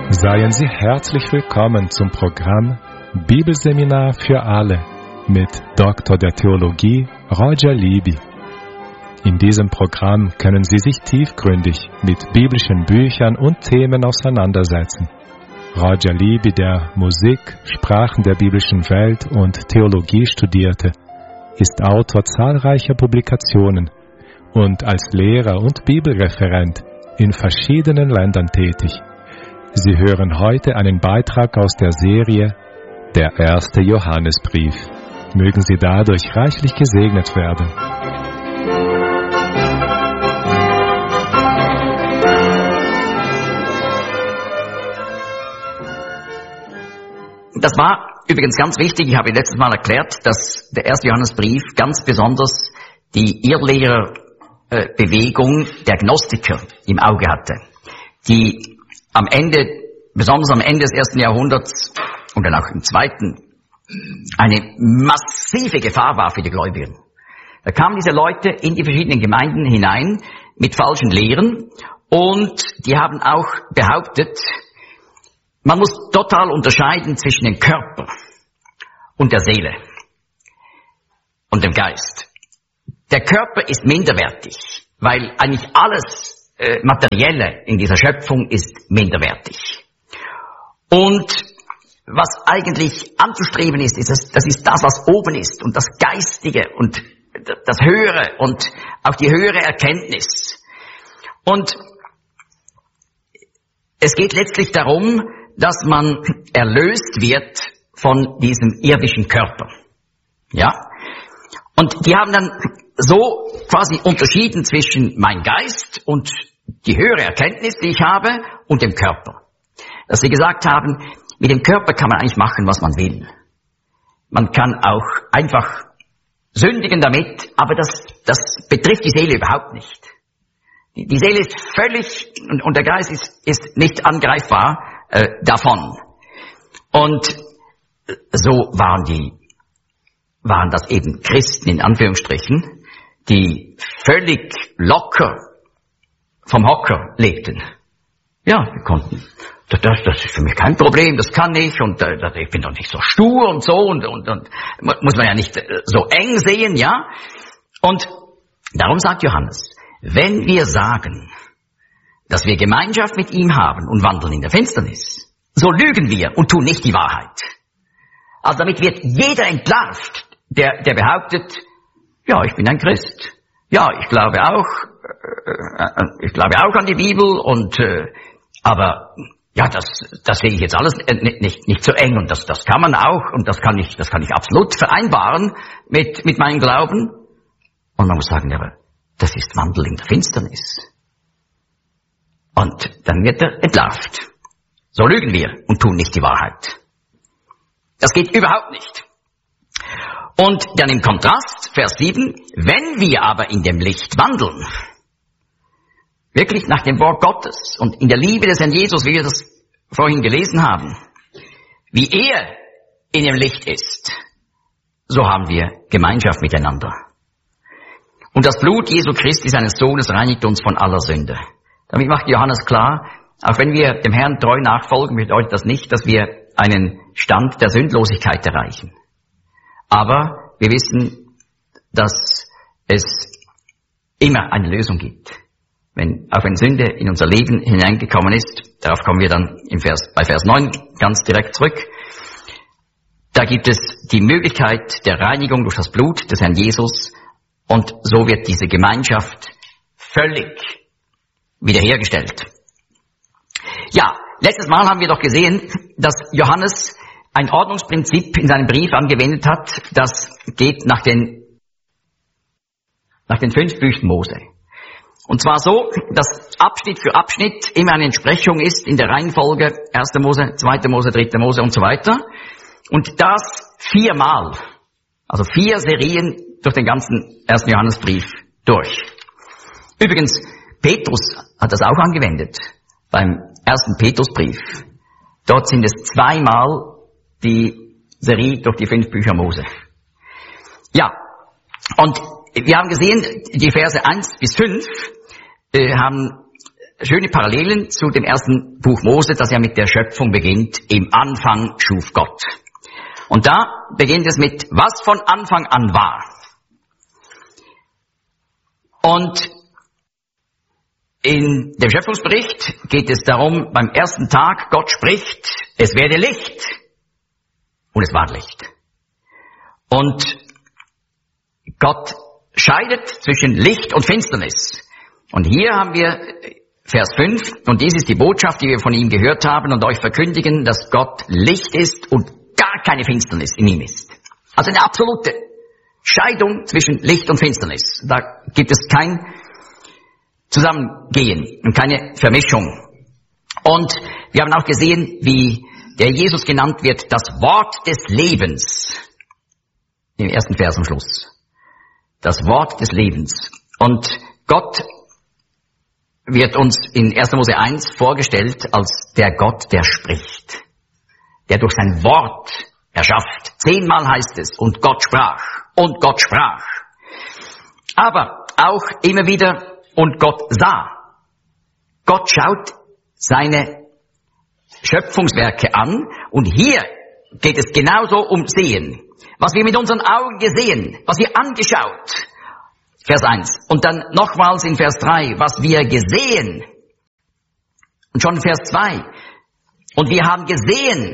Seien Sie herzlich willkommen zum Programm Bibelseminar für alle mit Dr. der Theologie Roger Libby. In diesem Programm können Sie sich tiefgründig mit biblischen Büchern und Themen auseinandersetzen. Roger Libby, der Musik, Sprachen der biblischen Welt und Theologie studierte, ist Autor zahlreicher Publikationen und als Lehrer und Bibelreferent in verschiedenen Ländern tätig. Sie hören heute einen Beitrag aus der Serie Der erste Johannesbrief. Mögen Sie dadurch reichlich gesegnet werden. Das war übrigens ganz wichtig, ich habe letztes Mal erklärt, dass der erste Johannesbrief ganz besonders die Irrlehrerbewegung der Gnostiker im Auge hatte, die besonders am Ende des ersten Jahrhunderts und dann auch im zweiten, eine massive Gefahr war für die Gläubigen. Da kamen diese Leute in die verschiedenen Gemeinden hinein mit falschen Lehren und die haben auch behauptet, man muss total unterscheiden zwischen dem Körper und der Seele und dem Geist. Der Körper ist minderwertig, weil eigentlich alles Materielle in dieser Schöpfung ist minderwertig. Und was eigentlich anzustreben ist, das ist das, was oben ist und das Geistige und das Höhere und auch die höhere Erkenntnis. Und es geht letztlich darum, dass man erlöst wird von diesem irdischen Körper. Ja? Und die haben dann so quasi unterschieden zwischen mein Geist und die höhere Erkenntnis, die ich habe, und dem Körper. Dass sie gesagt haben, mit dem Körper kann man eigentlich machen, was man will. Man kann auch einfach sündigen damit, aber das betrifft die Seele überhaupt nicht. Die Seele ist völlig, und der Geist ist nicht angreifbar davon. Und so waren das eben Christen in Anführungsstrichen, die völlig locker vom Hocker lebten. Ja, wir konnten, das ist für mich kein Problem, das kann ich und ich bin doch nicht so stur und so und muss man ja nicht so eng sehen, ja. Und darum sagt Johannes, wenn wir sagen, dass wir Gemeinschaft mit ihm haben und wandeln in der Finsternis, so lügen wir und tun nicht die Wahrheit. Also damit wird jeder entlarvt, der behauptet, ja, ich bin ein Christ. Ja, ich glaube auch an die Bibel und aber ja, das sehe ich jetzt alles nicht so eng und das kann man auch und das kann ich absolut vereinbaren mit meinem Glauben. Und man muss sagen, ja, aber das ist Wandel in der Finsternis. Und dann wird er entlarvt. So lügen wir und tun nicht die Wahrheit. Das geht überhaupt nicht. Und dann im Kontrast, Vers 7, wenn wir aber in dem Licht wandeln, wirklich nach dem Wort Gottes und in der Liebe des Herrn Jesus, wie wir das vorhin gelesen haben, wie er in dem Licht ist, so haben wir Gemeinschaft miteinander. Und das Blut Jesu Christi, seines Sohnes, reinigt uns von aller Sünde. Damit macht Johannes klar, auch wenn wir dem Herrn treu nachfolgen, bedeutet das nicht, dass wir einen Stand der Sündlosigkeit erreichen. Aber wir wissen, dass es immer eine Lösung gibt. Auch wenn Sünde in unser Leben hineingekommen ist, darauf kommen wir dann bei Vers 9 ganz direkt zurück, da gibt es die Möglichkeit der Reinigung durch das Blut des Herrn Jesus und so wird diese Gemeinschaft völlig wiederhergestellt. Ja, letztes Mal haben wir doch gesehen, dass Johannes ein Ordnungsprinzip in seinem Brief angewendet hat, das geht nach den 5 Büchern Mose. Und zwar so, dass Abschnitt für Abschnitt immer eine Entsprechung ist in der Reihenfolge 1. Mose, 2. Mose, 3. Mose und so weiter. Und das 4-mal, also 4 Serien durch den ganzen 1. Johannesbrief durch. Übrigens, Petrus hat das auch angewendet beim 1. Petrusbrief. Dort sind es 2-mal die Serie durch die 5 Bücher Mose. Ja, und wir haben gesehen, die Verse 1 bis 5 haben schöne Parallelen zu dem ersten Buch Mose, das ja mit der Schöpfung beginnt. Im Anfang schuf Gott. Und da beginnt es mit, was von Anfang an war. Und in dem Schöpfungsbericht geht es darum, beim ersten Tag, Gott spricht, es werde Licht. Und es war Licht. Und Gott scheidet zwischen Licht und Finsternis. Und hier haben wir Vers 5, und dies ist die Botschaft, die wir von ihm gehört haben und euch verkündigen, dass Gott Licht ist und gar keine Finsternis in ihm ist. Also eine absolute Scheidung zwischen Licht und Finsternis. Da gibt es kein Zusammengehen und keine Vermischung. Und wir haben auch gesehen, wie der Jesus genannt wird, das Wort des Lebens. Im ersten Vers am Schluss. Das Wort des Lebens. Und Gott wird uns in 1. Mose 1 vorgestellt als der Gott, der spricht. Der durch sein Wort erschafft. 10-mal heißt es, und Gott sprach. Und Gott sprach. Aber auch immer wieder, und Gott sah. Gott schaut seine Schöpfungswerke an, und hier geht es genauso um Sehen. Was wir mit unseren Augen gesehen, was wir angeschaut. Vers 1. Und dann nochmals in Vers 3, was wir gesehen. Und schon in Vers 2. Und wir haben gesehen.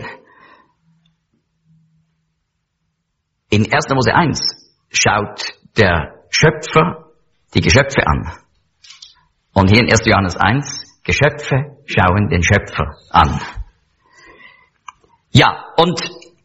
In 1. Mose 1 schaut der Schöpfer die Geschöpfe an. Und hier in 1. Johannes 1, Geschöpfe schauen den Schöpfer an. Ja, und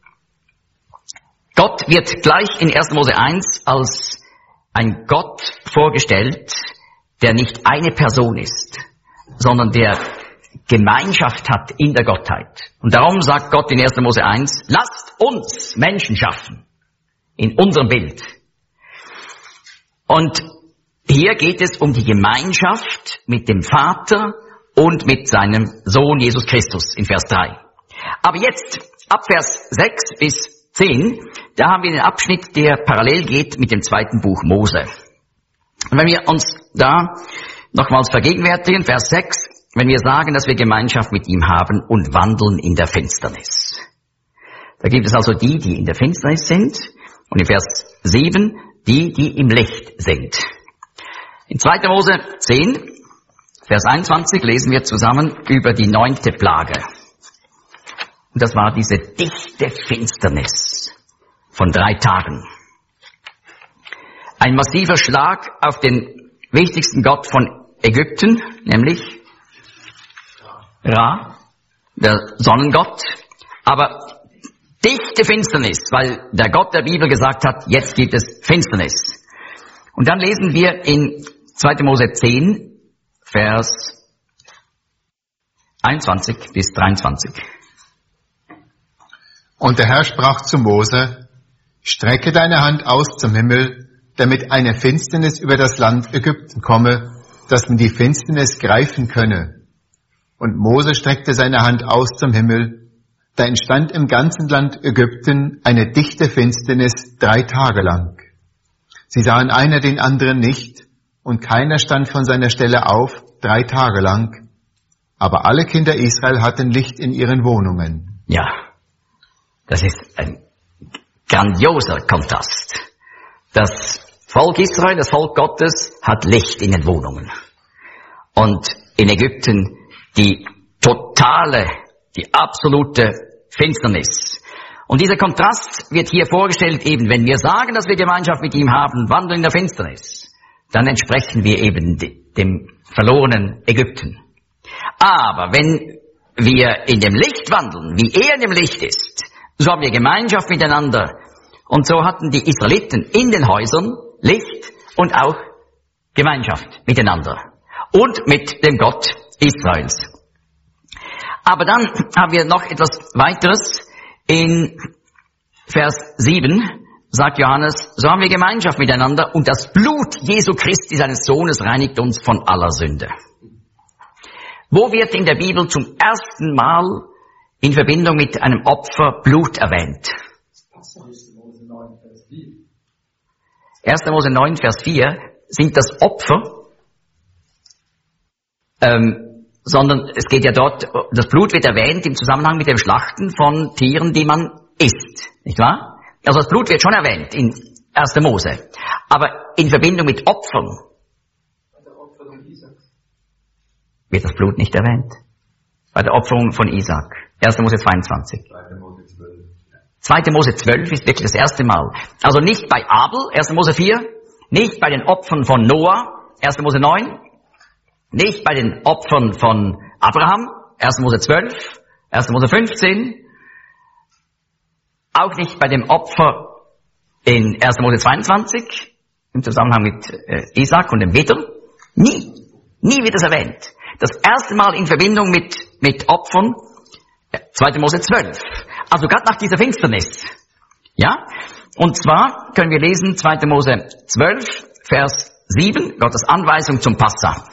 Gott wird gleich in 1. Mose 1 als ein Gott vorgestellt, der nicht eine Person ist, sondern der Gemeinschaft hat in der Gottheit. Und darum sagt Gott in 1. Mose 1, lasst uns Menschen schaffen, in unserem Bild. Und hier geht es um die Gemeinschaft mit dem Vater und mit seinem Sohn Jesus Christus in Vers 3. Aber jetzt, ab Vers 6 bis 10, da haben wir den Abschnitt, der parallel geht mit dem zweiten Buch Mose. Und wenn wir uns da nochmals vergegenwärtigen, Vers 6, wenn wir sagen, dass wir Gemeinschaft mit ihm haben und wandeln in der Finsternis. Da gibt es also die, die in der Finsternis sind, und in Vers 7, die, die im Licht sind. In 2. Mose 10, Vers 21 lesen wir zusammen über die 9. Plage. Und das war diese dichte Finsternis von 3 Tagen. Ein massiver Schlag auf den wichtigsten Gott von Ägypten, nämlich Ra, der Sonnengott. Aber dichte Finsternis, weil der Gott der Bibel gesagt hat, jetzt gibt es Finsternis. Und dann lesen wir in 2. Mose 10, Vers 21 bis 23. Und der Herr sprach zu Mose, strecke deine Hand aus zum Himmel, damit eine Finsternis über das Land Ägypten komme, dass man die Finsternis greifen könne. Und Mose streckte seine Hand aus zum Himmel, da entstand im ganzen Land Ägypten eine dichte Finsternis 3 Tage lang. Sie sahen einer den anderen nicht, und keiner stand von seiner Stelle auf 3 Tage lang. Aber alle Kinder Israel hatten Licht in ihren Wohnungen. Ja, das ist ein grandioser Kontrast. Das Volk Israel, das Volk Gottes, hat Licht in den Wohnungen. Und in Ägypten die totale, die absolute Finsternis. Und dieser Kontrast wird hier vorgestellt, eben wenn wir sagen, dass wir Gemeinschaft mit ihm haben, wandeln in der Finsternis, dann entsprechen wir eben dem verlorenen Ägypten. Aber wenn wir in dem Licht wandeln, wie er in dem Licht ist, so haben wir Gemeinschaft miteinander. Und so hatten die Israeliten in den Häusern Licht und auch Gemeinschaft miteinander. Und mit dem Gott Israels. Aber dann haben wir noch etwas weiteres. In Vers 7 sagt Johannes, so haben wir Gemeinschaft miteinander und das Blut Jesu Christi, seines Sohnes, reinigt uns von aller Sünde. Wo wird in der Bibel zum ersten Mal in Verbindung mit einem Opfer Blut erwähnt? 1. Mose 9, Vers 4 sind das Opfer sondern es geht ja dort, das Blut wird erwähnt im Zusammenhang mit dem Schlachten von Tieren, die man isst, nicht wahr? Also das Blut wird schon erwähnt in 1. Mose, aber in Verbindung mit Opfern wird das Blut nicht erwähnt. Bei der Opferung von Isaac. 1. Mose 22. 2. Mose 12 ist wirklich das erste Mal. Also nicht bei Abel, 1. Mose 4, nicht bei den Opfern von Noah, 1. Mose 9, nicht bei den Opfern von Abraham, 1. Mose 12, 1. Mose 15, auch nicht bei dem Opfer in 1. Mose 22, im Zusammenhang mit Isaac und dem Widder. Nie wird es erwähnt. Das erste Mal in Verbindung mit Opfern, 2. Mose 12. Also gerade nach dieser Finsternis. Ja? Und zwar können wir lesen 2. Mose 12, Vers 7, Gottes Anweisung zum Passa.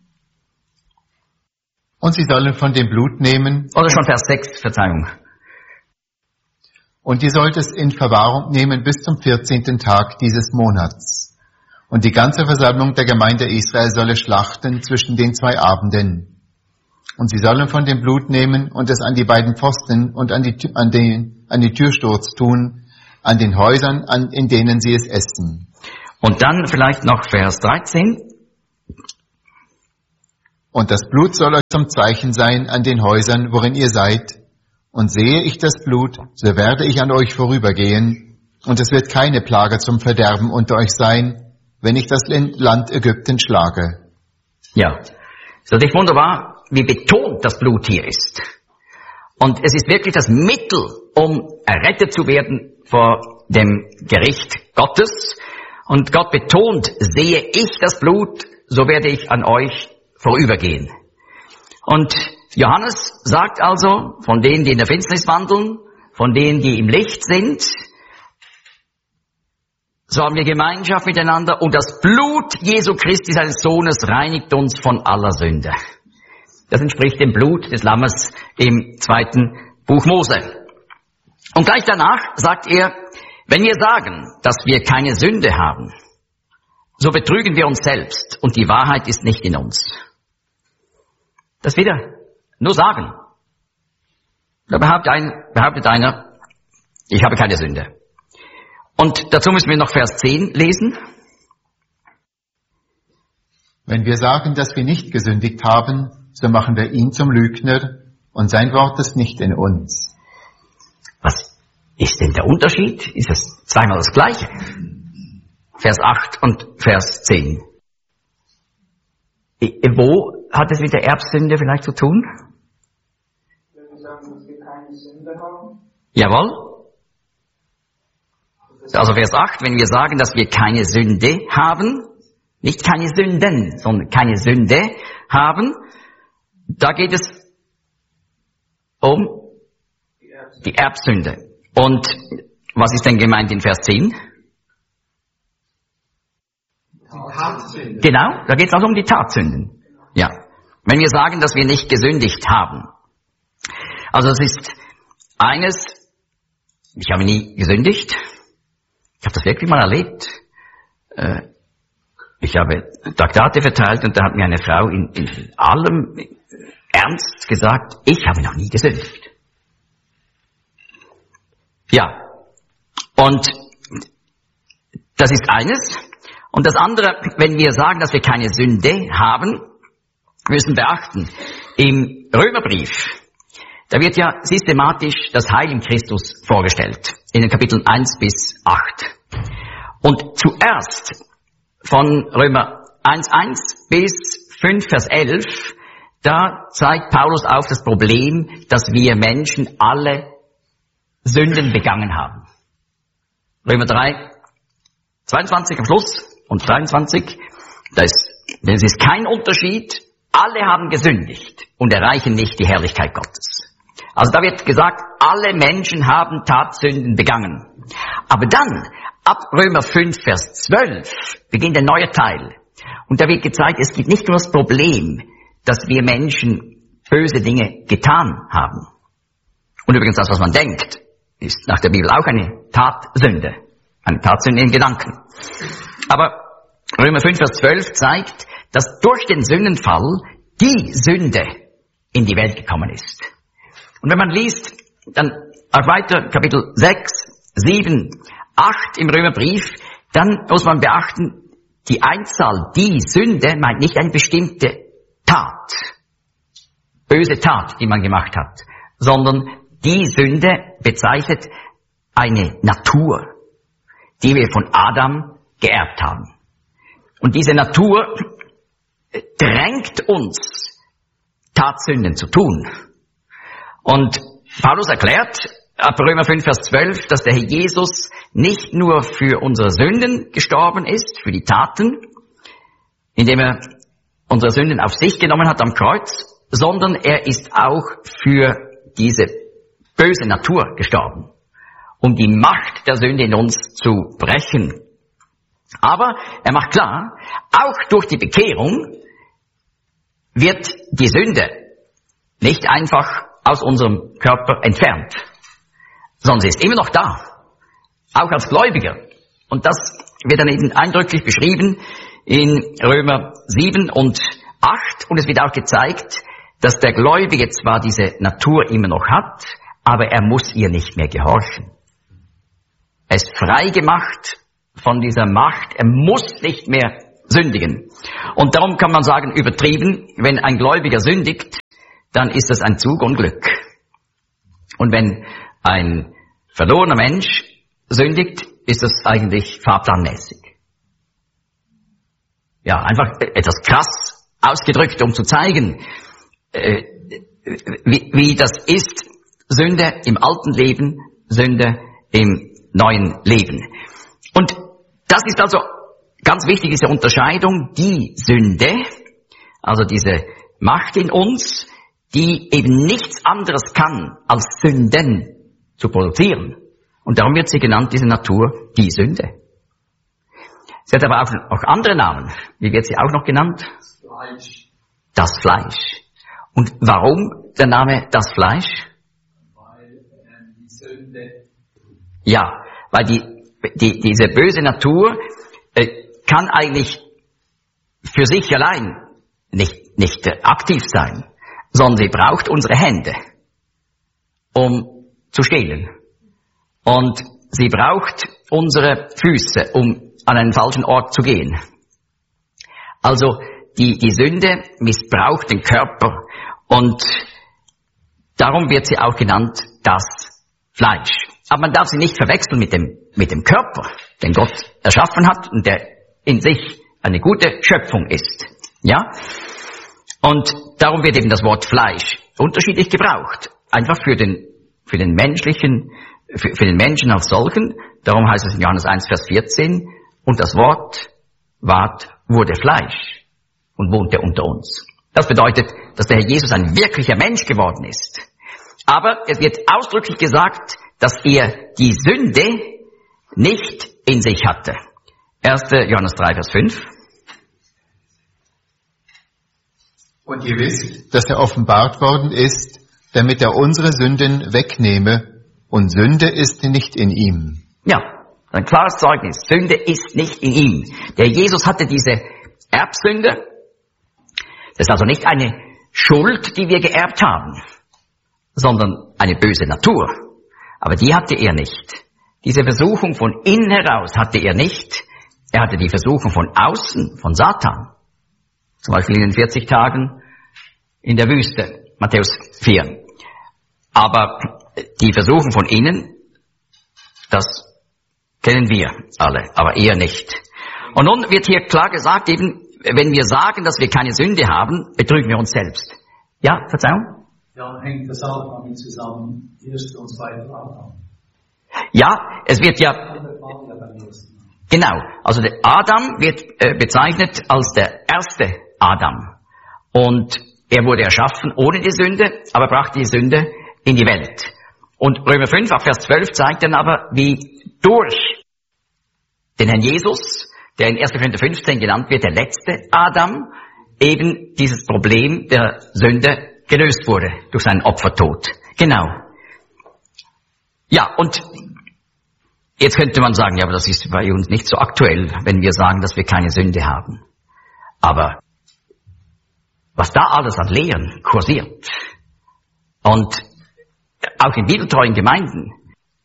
Und sie sollen von dem Blut nehmen. Oder schon Vers 6, Verzeihung. Und ihr sollt es in Verwahrung nehmen bis zum 14. Tag dieses Monats. Und die ganze Versammlung der Gemeinde Israel solle schlachten zwischen den 2 Abenden. Und sie sollen von dem Blut nehmen und es an die beiden Pfosten und an die Türsturz tun, an den Häusern, in denen sie es essen. Und dann vielleicht noch Vers 13. Und das Blut soll euch zum Zeichen sein an den Häusern, worin ihr seid. Und sehe ich das Blut, so werde ich an euch vorübergehen. Und es wird keine Plage zum Verderben unter euch sein, wenn ich das Land Ägypten schlage. Ja, ist natürlich wunderbar, wie betont das Blut hier ist. Und es ist wirklich das Mittel, um errettet zu werden vor dem Gericht Gottes. Und Gott betont, sehe ich das Blut, so werde ich an euch vorübergehen. Und Johannes sagt also, von denen, die in der Finsternis wandeln, von denen, die im Licht sind, so haben wir Gemeinschaft miteinander und das Blut Jesu Christi, seines Sohnes, reinigt uns von aller Sünde. Das entspricht dem Blut des Lammes im 2. Buch Mose. Und gleich danach sagt er, wenn wir sagen, dass wir keine Sünde haben, so betrügen wir uns selbst und die Wahrheit ist nicht in uns. Das wieder nur sagen. Da behauptet einer, ich habe keine Sünde. Und dazu müssen wir noch Vers 10 lesen. Wenn wir sagen, dass wir nicht gesündigt haben, so machen wir ihn zum Lügner und sein Wort ist nicht in uns. Was ist denn der Unterschied? Ist es zweimal das Gleiche? Vers 8 und Vers 10. Wo hat es mit der Erbsünde vielleicht zu tun? Wenn wir sagen, dass wir keine Sünde haben. Jawohl. Also Vers 8, wenn wir sagen, dass wir keine Sünde haben, nicht keine Sünden, sondern keine Sünde haben, da geht es um die Erbsünde. Und was ist denn gemeint in Vers 10? Die Tatsünde. Genau, da geht es also um die Tatsünden. Ja, wenn wir sagen, dass wir nicht gesündigt haben. Also das ist eines, ich habe nie gesündigt. Ich habe das wirklich mal erlebt. Ich habe Traktate verteilt und da hat mir eine Frau in allem Ernst gesagt, ich habe noch nie gesündigt. Ja, und das ist eines. Und das andere, wenn wir sagen, dass wir keine Sünde haben, müssen beachten, im Römerbrief, da wird ja systematisch das Heil in Christus vorgestellt, in den Kapiteln 1 bis 8. Und zuerst von Römer 1,1 bis 5, Vers 11, da zeigt Paulus auf das Problem, dass wir Menschen alle Sünden begangen haben. Römer 3, 22 am Schluss und 23, das ist kein Unterschied, alle haben gesündigt und erreichen nicht die Herrlichkeit Gottes. Also da wird gesagt, alle Menschen haben Tatsünden begangen. Aber dann, ab Römer 5, Vers 12, beginnt ein neuer Teil. Und da wird gezeigt, es gibt nicht nur das Problem, dass wir Menschen böse Dinge getan haben. Und übrigens das, was man denkt, ist nach der Bibel auch eine Tatsünde. Eine Tatsünde in Gedanken. Aber Römer 5, Vers 12 zeigt, dass durch den Sündenfall die Sünde in die Welt gekommen ist. Und wenn man liest, dann auch weiter, Kapitel 6, 7, 8 im Römerbrief, dann muss man beachten, die Einzahl, die Sünde, meint nicht eine bestimmte Tat, böse Tat, die man gemacht hat, sondern die Sünde bezeichnet eine Natur, die wir von Adam geerbt haben. Und diese Natur drängt uns, Tatsünden zu tun. Und Paulus erklärt, ab Römer 5, Vers 12, dass der Herr Jesus nicht nur für unsere Sünden gestorben ist, für die Taten, indem er unsere Sünden auf sich genommen hat am Kreuz, sondern er ist auch für diese böse Natur gestorben, um die Macht der Sünde in uns zu brechen. Aber er macht klar, auch durch die Bekehrung wird die Sünde nicht einfach aus unserem Körper entfernt, sondern sie ist immer noch da, auch als Gläubiger. Und das wird dann eben eindrücklich beschrieben in Römer 7 und 8. Und es wird auch gezeigt, dass der Gläubige zwar diese Natur immer noch hat, aber er muss ihr nicht mehr gehorchen. Er ist frei gemacht von dieser Macht, er muss nicht mehr sündigen. Und darum kann man sagen, übertrieben, wenn ein Gläubiger sündigt, dann ist das ein Zug und Glück. Und wenn ein verlorener Mensch sündigt, ist das eigentlich fahrplanmäßig. Ja, einfach etwas krass ausgedrückt, um zu zeigen, wie das ist, Sünde im alten Leben, Sünde im neuen Leben. Und das ist also ganz wichtig, diese Unterscheidung, die Sünde, also diese Macht in uns, die eben nichts anderes kann, als Sünden zu produzieren. Und darum wird sie genannt, diese Natur, die Sünde. Sie hat aber auch noch andere Namen. Wie wird sie auch noch genannt? Fleisch. Das Fleisch. Und warum der Name das Fleisch? Weil die Sünde. Ja, weil diese böse Natur kann eigentlich für sich allein nicht aktiv sein, sondern sie braucht unsere Hände, um zu stehlen. Und sie braucht unsere Füße, um an einen falschen Ort zu gehen. Also die Sünde missbraucht den Körper und darum wird sie auch genannt das Fleisch. Aber man darf sie nicht verwechseln mit dem Körper, den Gott erschaffen hat und der in sich eine gute Schöpfung ist. Ja? Und darum wird eben das Wort Fleisch unterschiedlich gebraucht. Einfach für den Menschen als solchen. Darum heißt es in Johannes 1, Vers 14, und das Wort wurde Fleisch und wohnte unter uns. Das bedeutet, dass der Herr Jesus ein wirklicher Mensch geworden ist. Aber es wird ausdrücklich gesagt, dass er die Sünde nicht in sich hatte. 1. Johannes 3, Vers 5. Und ihr wisst, dass er offenbart worden ist, damit er unsere Sünden wegnehme, und Sünde ist nicht in ihm. Ja, ein klares Zeugnis. Sünde ist nicht in ihm. Der Jesus hatte diese Erbsünde. Das ist also nicht eine Schuld, die wir geerbt haben, sondern eine böse Natur. Aber die hatte er nicht. Diese Versuchung von innen heraus hatte er nicht. Er hatte die Versuchung von außen, von Satan. Zum Beispiel in den 40 Tagen in der Wüste, Matthäus 4. Aber die Versuchung von innen, das kennen wir alle, aber er nicht. Und nun wird hier klar gesagt, eben, wenn wir sagen, dass wir keine Sünde haben, betrügen wir uns selbst. Ja, Verzeihung? Ja, hängt das auch damit zusammen, 1. und 2. Adam. Ja, es wird ja, genau, also der Adam wird bezeichnet als der erste Adam. Und er wurde erschaffen ohne die Sünde, aber brachte die Sünde in die Welt. Und Römer 5, Vers 12 zeigt dann aber, wie durch den Herrn Jesus, der in 1. Korinther 15 genannt wird, der letzte Adam, eben dieses Problem der Sünde gelöst wurde durch seinen Opfertod. Genau. Ja, und jetzt könnte man sagen, ja, aber das ist bei uns nicht so aktuell, wenn wir sagen, dass wir keine Sünde haben. Aber was da alles an Lehren kursiert. Und auch in bibeltreuen Gemeinden.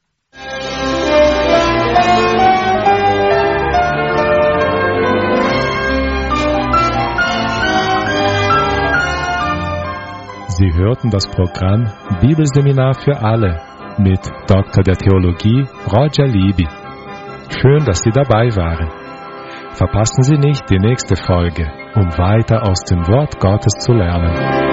Sie hörten das Programm Bibelseminar für alle mit Dr. der Theologie Roger Libby. Schön, dass Sie dabei waren. Verpassen Sie nicht die nächste Folge, um weiter aus dem Wort Gottes zu lernen.